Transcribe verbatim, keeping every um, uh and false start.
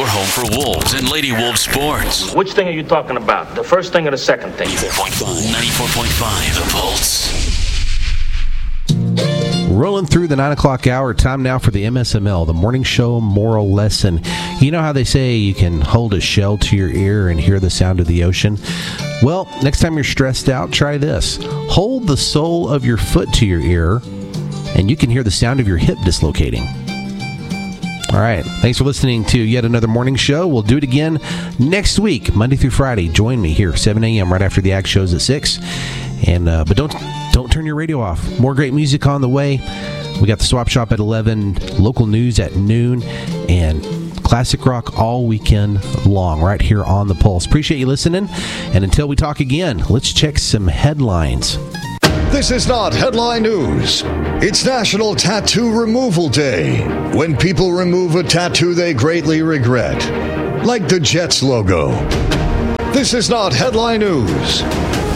your home for Wolves and Lady Wolves sports. Which thing are you talking about? The first thing or the second thing? ninety-four point five. ninety-four point five. The Pulse. Rolling through the nine o'clock hour, time now for the M S M L, the morning show moral lesson. You know how they say you can hold a shell to your ear and hear the sound of the ocean? Well, next time you're stressed out, try this. Hold the sole of your foot to your ear, and you can hear the sound of your hip dislocating. All right. Thanks for listening to yet another morning show. We'll do it again next week, Monday through Friday. Join me here, seven a.m., right after the Ag shows at six. And uh, but don't don't turn your radio off. More great music on the way. We got the Swap Shop at eleven, local news at noon, and classic rock all weekend long right here on The Pulse. Appreciate you listening. And until we talk again, let's check some headlines. This is not headline news. It's National Tattoo Removal Day, when people remove a tattoo they greatly regret, like the Jets logo. This is not headline news.